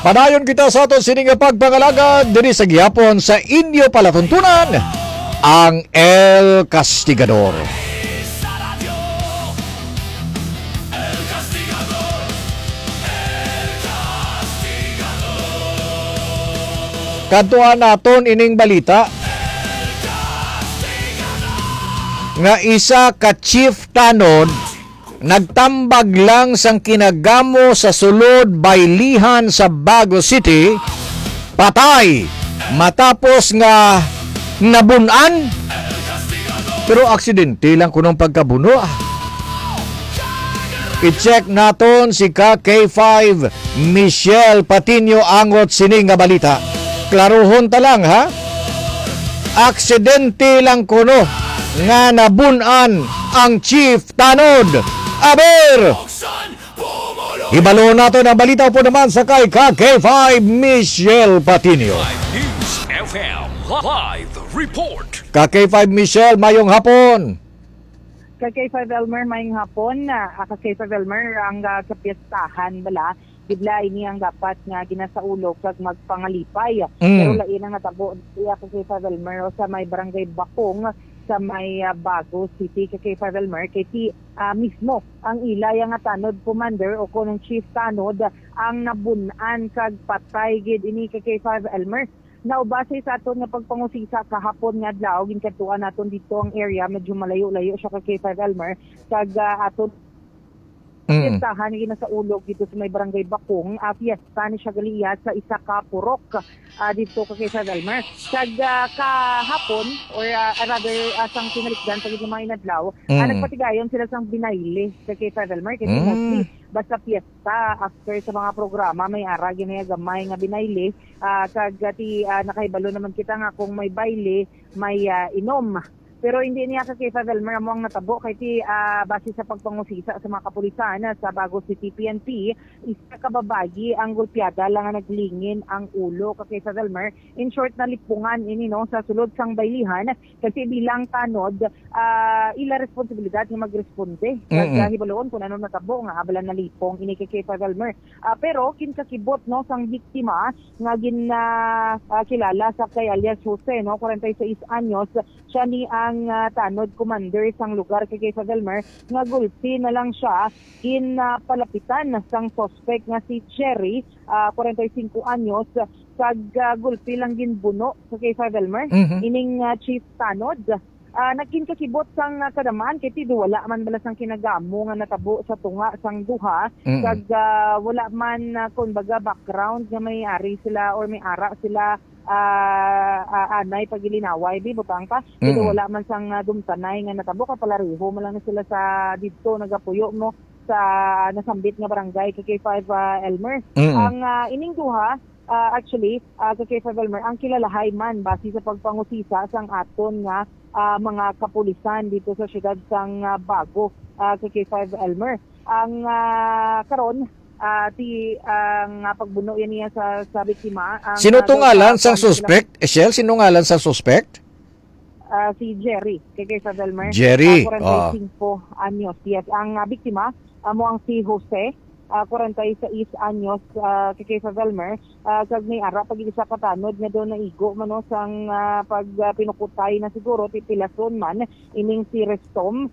Padayon kita sa aton sining pagpangalaga diri sa gihapon sa inyo palatuntunan ang El Castigador. Kadtuan naton ining balita nga isa ka chief tanod nagtambag lang sang kinagamo sa sulod baylihan sa Bago City, patay matapos nga nabunan. Pero aksidente lang kunong pagkabuno. I-check naton si K5 Michelle Patino angot sining nga balita. Klaruhon ta lang ha. Aksidente lang kuno nga nabunan ang chief tanod. Aber! Ibalo natin ang balita po naman sa kay K5 Michelle Patino. News FM Live Report. K5 Michelle, mayong hapon. K5 Elmer, mayong hapon. K5 Elmer, ang kapiestahan bala, bigla ini ang dapat nga ginasaulog kag magpangalipay. Pero lain ang natabo iya K5 Elmer sa may barangay Bakong sa may Bago City K5 Elmer kay mismo ang ilay ang tanod commander o kunong chief tanod ang nabunan kag patay gid ini K5 Elmer. Now base sa aton nga pagpangusisa kahapon nga adlaw ginkatuan naton dito ang area medyo malayo-layo siya kay K5 Elmer kag aton fiestahan ni sa ulog dito sa may barangay Bakong. Fiesta ni siya galiyat sa isa ka purok dito kay K5 Elmer. Kag kahapon or rather sang kinalikdan pag mga inadlaw, nagpatigayon sila sang binayli sa K5 Elmer kasi mostly basta fiesta after sa mga programa may ara ginaya gamay nga binayli kag nakaibalo naman kita nga kung may baile may inom. Pero hindi niya sa K5 Elmer mo ang natabo kay base sa pagpangusisa sa mga kapulisan sa Bago City PNP, isa ka babayi ang gulpyada lang nga naglingin ang ulo kay K5 Elmer. In short, nalipungan ini no sa sulod sang baylihan kasi bilang tanod ila responsibilidad nga magresponde. Kaya hibaloon kung ano natabo nga abala nalipong ini kay K5 Elmer. Pero kinkakibot no sang biktima nga kilala sa kay alias Jose no 46 anyos, siya ni ang tanod commander sang lugar kay K5 Elmer nga gulpi na lang siya in palapitan sang suspect nga si Cherry 45 anyos kag gulpi lang ginbuno sa K5 Elmer ining chief tanod. Nagkinkakibot sang kadaman kay ti wala man bala sang kinagamo nga natabo sa tunga sang duha kag wala man kumbaga background nga may ari sila or may ara sila anay pagilinaway di butang pa pero wala man sang dumtanay nga natabo kapalariho man lang sila sa dito nagapuyo mo sa nasambit nga barangay kay K5 Elmer. Ang ining duha actually kay K5 Elmer ang kilalahay man base sa pagpangusisa sang aton nga mga kapulisan dito sa siyudad sang Bago kay K5 Elmer. Ang karon ang pagbuno yan niya sa biktima. Sino tungalan sang suspect? Shell, sino ngalan sa suspect? Si Jerry, kay K5 Elmer. Jerry. 45 anyos. Yes, ang biktima mo ang si Jose, 46 anyos kay K5 Elmer. Kag may ara pag isa ka tanod nga doon naigo mano sang pag pinukutay na siguro tipilason man ining si Restom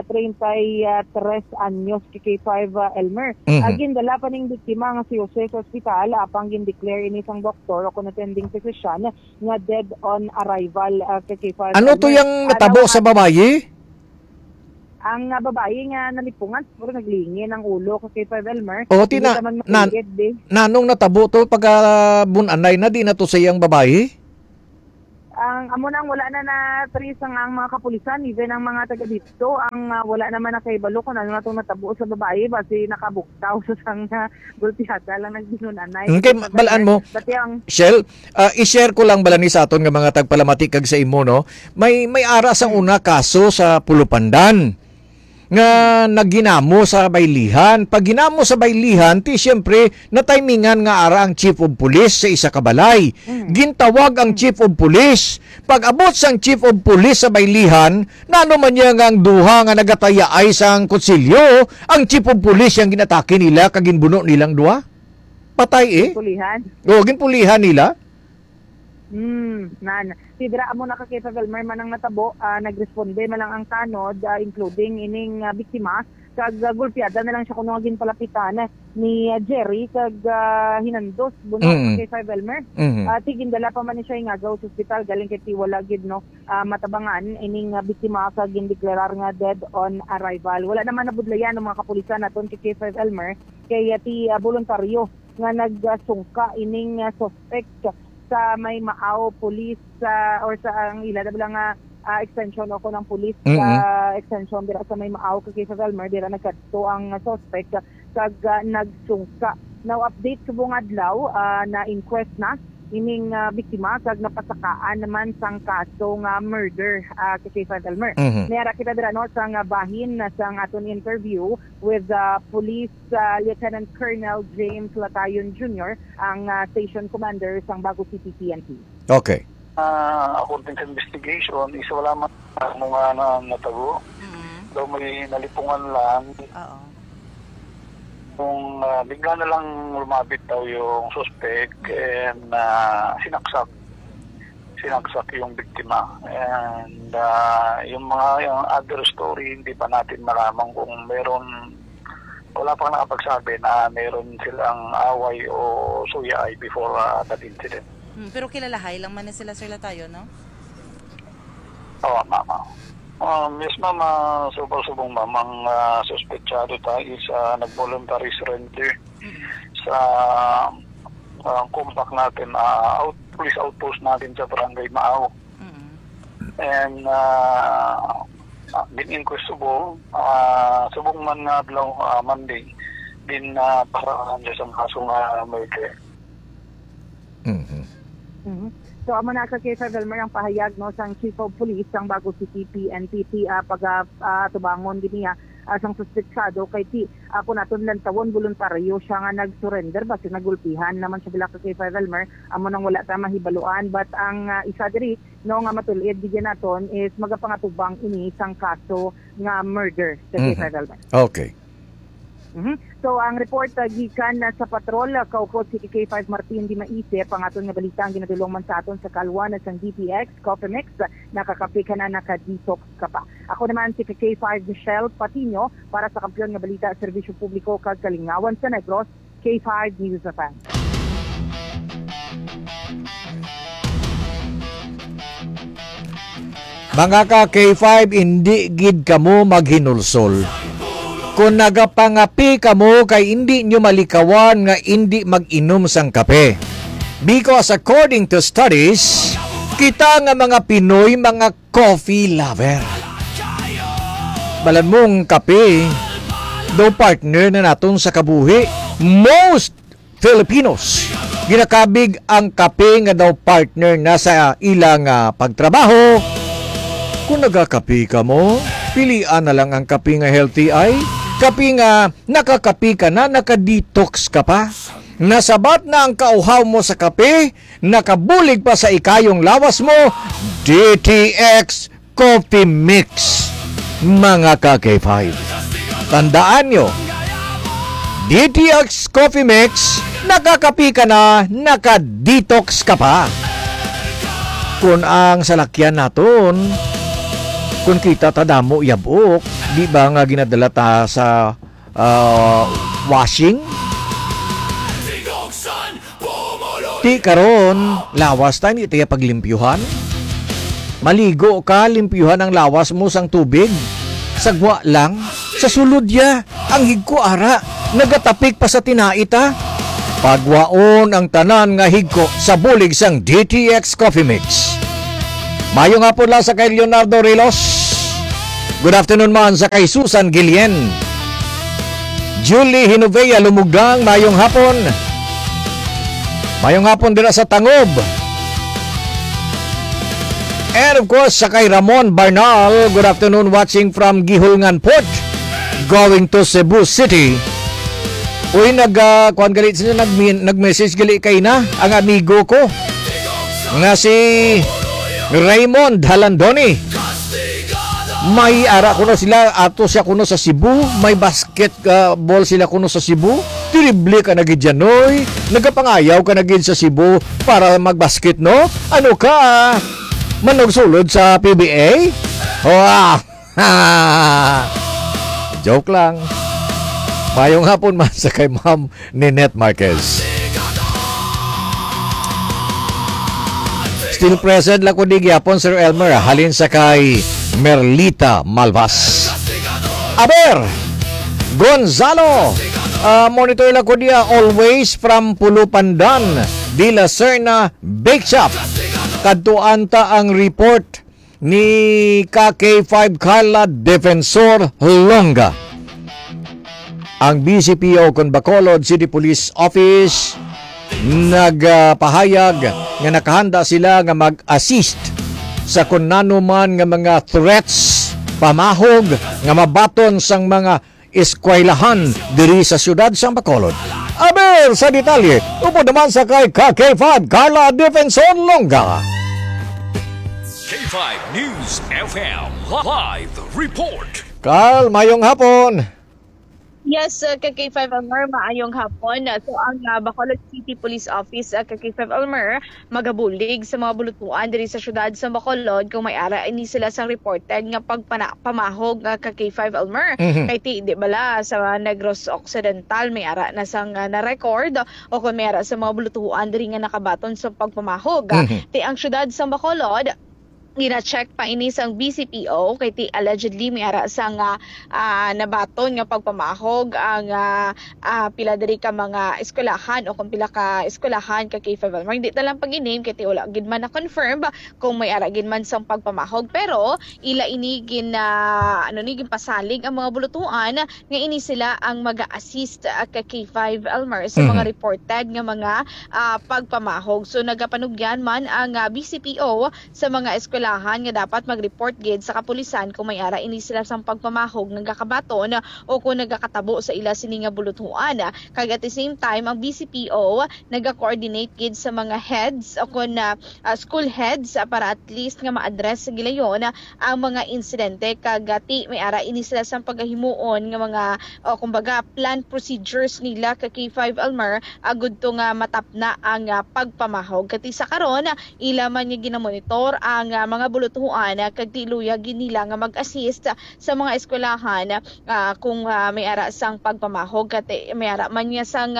33 anyos kay K5 Elmer. Gindala pa ning biktima nga si Jose sa ospital apang gindeclare ini sang doktor o attending physician nga dead on arrival kay K5 Ano Elmer. to yung natabo sa babayi? Ang babae nga nalipungan, siguro naglingin ang ulo kay K5 Elmer. O, nanong natabo to pag bunanay na di na to sa iyang babae? Ang amo nang wala na trace ang mga kapulisan, even ang mga taga dito, ang wala naman nakaibalo kung ano na itong natabo sa babae, basi nakabuktaw sa sang gulpihata lang nagdinunanay. Okay, balaan mo. Shell, i-share ko lang balani sa aton nga mga tagpalamatik kag sa imo, no? May ara sang una kaso sa Pulupandan nga nagginamo sa baylihan. Pag ginamo sa baylihan, ti siyempre natimingan nga ara ang chief of police sa isa ka balay. Gintawag ang chief of police. Pag abot sang chief of police sa baylihan, nano man niya nga ang duha nga nagataya ay sang konsilyo, ang chief of police yang ginatake nila kag ginbuno nilang duha. patay eh. Pulihan. Ginpulihan nila. Sidra amo na ka kay Elmer man ang natabo, nagresponde man lang ang tanod, including ining biktima, kag gulpiada na lang siya kuno ginpalapitan ni Jerry kag hinandos buno kay Elmer. Tigindala pa man ni siya ingagaw sa ospital galing kay tiwala gid no, matabangan ining biktima kag gindeklarar nga dead on arrival. Wala naman nabudlayan ng mga kapulisan naton kay Elmer kay ti voluntaryo nga nagsungka ining suspect sa may Maaw police or sa ang ila nga extension ako ng police extension dira sa may Maaw kay Elmer dira nagkadto ang suspect kag nagsungka. Now update subong adlaw na inquest na ining biktima kag napasakaan naman sang kaso nga murder kay Elmer. Nara kita dira no sang bahin sang aton interview with Police Lieutenant Colonel James Latayon Jr., ang station commander sang Bago City PNP. Okay. According sa investigation, isa wala man mga natago. Daw may nalipungan lang. Oo. Kung bigla na lang lumapit daw yung suspect and sinaksak yung biktima. And yung other story, hindi pa natin malaman kung wala pang nakapagsabi na meron silang away o suyay before that incident. Pero kilalahay lang man na sila, Sir Latayo, no? Oo, mama. Yes, mama, subong ma'am, ang suspetsado tayo is nag-voluntary surrender sa compact natin, police outpost natin sa Barangay Maaw. And din-inquest subong man nga Monday, din paraan siya sa kasong murder. So amo na ka kay Elmer ang pahayag no sang Chief of Police sang Bago City PNP tubangon giniya sang suspetsado kay ako naton lang tawon voluntaryo siya nga nag-surrender basi nagulpihan naman siya bila ka kay Elmer amo nang wala ta mahibaluan but ang isa diri no nga matulid bigyan naton is magapangatubang ini sang kaso nga murder kay Elmer. Okay. So ang report gikan na sa patrol kaupod si K5 Martin di maisip ang aton nga balita ang ginadulong man sa aton sa kalwan sa DPX Coffee Mix nakakape ka na naka-detox ka pa. Ako naman si K5 Michelle Patino para sa kampiyon nga balita serbisyo publiko kag kalingawan sa Negros K5 News FM. Mga ka K5, hindi gid kamo maghinulsol. Kung nagapangapi kamo kay hindi nyo malikawan nga hindi mag-inom sang kape. Because according to studies, kita nga mga Pinoy mga coffee lover. Balan mong kape, do partner na naton sa kabuhi. Most Filipinos, ginakabig ang kape nga daw partner na sa ilang pagtrabaho. Kung nagakapi ka mo, pilian na lang ang kape nga healthy ay kape nga nakakapi ka na, nakadetox ka pa. Nasabat na ang kauhaw mo sa kape, nakabulig pa sa ikayong lawas mo, DTX Coffee Mix. Mga ka-K5, tandaan nyo, DTX Coffee Mix, nakakapi ka na, nakadetox ka pa. Kung ang salakyan naton, kung kita tadamo yabok, di ba nga ginadala ta sa washing? Di karon lawas tayo iti paglimpyuhan. Maligo ka, limpyuhan ang lawas mo sang tubig. Sagwa lang, sa sulod ya, ang higko ara, nagatapik pa sa tinaita. Pagwaon ang tanan nga higko sa bulig sang DTX Coffee Mix. Mayong hapon lang sa kay Leonardo Rilos. Good afternoon man sa kay Susan Gilien. Julie Hinovea Lumugang, mayong hapon. Mayong hapon dira sa Tangob. And of course sa kay Ramon Barnal, good afternoon watching from Gihulngan Port, going to Cebu City. Uy, nag-message gali kay na ang amigo ko nga si Raymond Halandoni. May ara kuno sila ato siya kuno sa Cebu, may basketball sila kuno sa Cebu. Dirible ka na gid dyan, noy. Nagapangayaw ka na gid sa Cebu para magbasket, no? Ano ka? Manogsulod sa PBA? Wow! Joke lang. Mayong hapon man sa kay Ma'am Ninette Marquez. Still present lang ko di gyapon Sir Elmer halin sa kay Merlita Malvas. Aber Gonzalo, monitor lang ko diya always from Pulupandan, di La Serna Bake Shop. Kadtuan ta ang report ni KK5 Carla Defensor Longa. Ang BCPO kon Bacolod City Police Office nagpahayag nga nakahanda sila nga mag-assist sa kung nanuman nga mga threats, pamahog nga mabaton sang mga eskwelahan diri sa siyudad sang Bacolod. Aber sa detalye, upo naman sa kay KK5 Carla Defensor Longa. K5 News FM Live Report. Carl, mayong hapon. Yes, KK5 Elmer, maayong hapon. So ang Bacolod City Police Office, KK5 Elmer, magabulig sa mga bulutuan diri sa syudad sa Bacolod kung may ara ini sila sang reported nga pagpamahog nga KK5 Elmer. Kay ti di bala sa Negros Occidental may ara na sang na-record o kung may ara sa mga bulutuan diri nga nakabaton sa pagpamahog. Ti ang syudad sa Bacolod gina-check pa ini sang BCPO kay ti allegedly may ara sang nabaton nga pagpamahog ang pila diri ka mga eskwelahan o kung pila ka eskwelahan ka K5 Elmer. Hindi ta lang pag-name kay ti wala gid man na confirm kung may ara gid man sang pagpamahog, pero ila ini gin pasalig ang mga bulutuan nga ini sila ang maga-assist ka K5 Elmer sa mga reported nga mga pagpamahog. So nagapanugyan man ang BCPO sa mga eskwelahan nga dapat mag-report gid sa kapulisan kung may ara ini sila sang pagpamahog nagakabaton o kung nagakatabo sa ila sini nga bulutuan. Kag at the same time ang BCPO naga-coordinate gid sa mga heads o kung school heads para at least nga ma-address sa gilayon ang mga insidente kag ti may ara ini sila sang paghimuon nga mga kumbaga plan procedures nila ka K5 Elmer agud to nga matapna ang pagpamahog. Kati sa karon ila man nga ginamonitor ang mga bulutuan kag tiluya ginila nga mag-assist sa mga eskwelahan kung may ara sang pagpamahog kati may ara man niya sang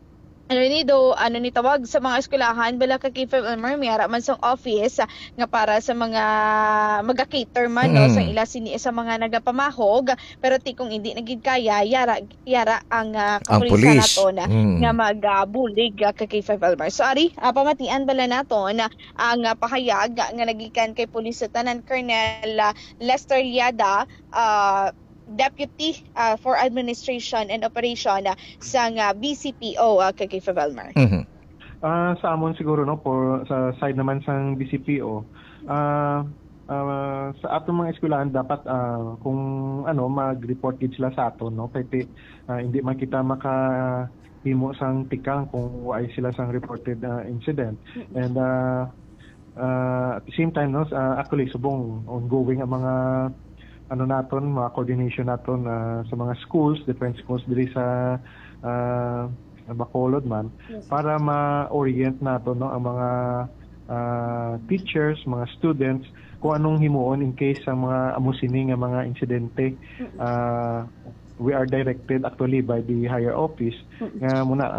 ni tawag sa mga eskwelahan bala ka K5 Elmer may ara man sang office nga para sa mga maga-cater man no sa ila sini sa mga nagapamahog, pero ti kung hindi nagid kaya yara ang kapulisan naton nga magabulig ka K5 Elmer. So ari pamatian bala naton ang pahayag nga nagikan kay Pulis Lieutenant Colonel Lester Liada, Deputy for Administration and Operation sa BCPO kay K5 Elmer. Sa amon siguro no sa side naman sang BCPO sa atong mga eskwelahan dapat kung mag-report gid sila sa aton no kay hindi man kita makahimo sang tikang kung ay sila sang reported incident. And at the same time no actually subong ongoing ang mga naton mga coordination naton sa mga schools, different schools diri sa Bacolod man, para ma-orient naton no ang mga teachers, mga students kung anong himuon in case sa mga amusini nga mga insidente. We are directed actually by the higher office nga muna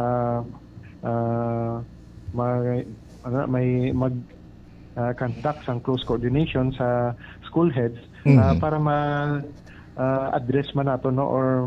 may conduct sang close coordination sa school heads para ma-address man nato no or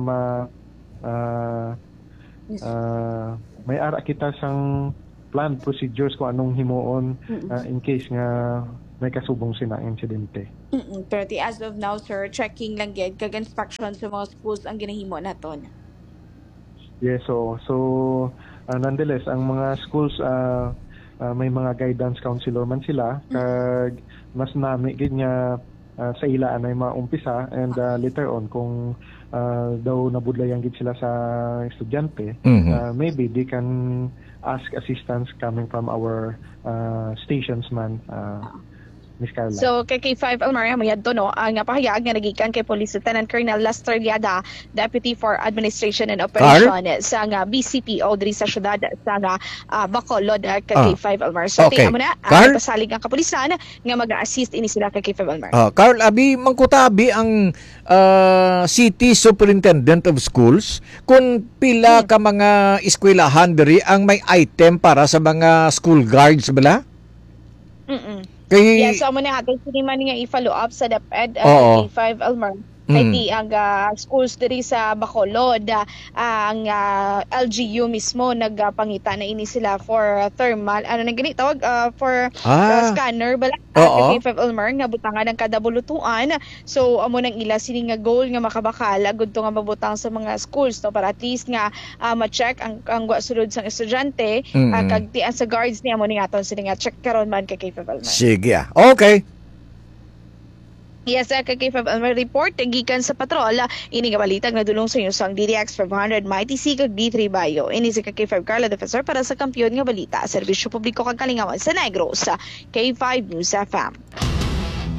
may ara kita sang plan procedures kung anong himuon in case nga may kasubong sina insidente. Pero as of now sir, checking lang gid kag inspection sa mga schools ang ginahimo naton. Yes, so nonetheless ang mga schools may mga guidance counselor man sila kag mas nami gid nga sa ilaan ay maumpisa and later on kung daw nabudlayan gid sila sa estudyante, maybe they can ask assistance coming from our stations man Miss Carla. So kay K5 Elmer mayad to no ang pahayag nga nagikan kay Police Lieutenant Colonel Lester Liada, Deputy for Administration and Operation sa nga BCPO diri sa syudad sa nga Bacolod kay K5 Elmer. So Okay. tingnan mo na Carl? pasalig ang kapulisan nga mag-assist ini sila kay K5 Elmer. Carl, abi mangkutabi ang City Superintendent of Schools kung pila ka mga eskwelahan diri ang may item para sa mga school guards bala? Kay Yes, so mo na ato siniman nga i-follow up sa DepEd Oo. K5 Elmer. Kay di ang schools diri sa Bacolod ang LGU mismo nagpangita na ini sila for thermal na gani tawag for scanner bala Oo. kay K5 Elmer nga butangan ang kada bulutuan. So amo nang ila sini nga goal nga makabakal agud to nga mabutang sa mga schools to para at least nga ma-check ang sulod sang estudyante kag tian sa guards ni amo ni aton sini nga check karon man kay K5 Elmer. Sige. Okay. Yes, kay K5 Elmer report gikan sa patrol ini nga balita nga dulong sa inyo sang DDX 500 Mighty C kag D3 Bayo. Ini si K5 Carla Defensor para sa kampiyon nga balita, serbisyo publiko kag kalingawan sa Negros sa K5 News FM.